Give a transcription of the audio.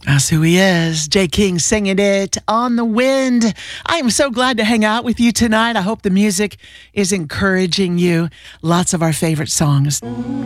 That's who he is. Jay King singing it on the wind. I am so glad to hang out with you tonight. I hope the music is encouraging you. Lots of our favorite songs.